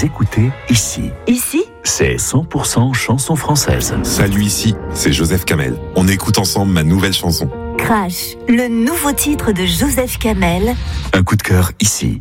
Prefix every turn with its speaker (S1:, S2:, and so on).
S1: Vous écoutez Ici.
S2: Ici,
S1: C'est 100% chanson française.
S3: Salut, ici, c'est Joseph Kamel. On écoute ensemble ma nouvelle chanson.
S2: Crash, le nouveau titre de Joseph Kamel.
S1: Un coup de cœur ici.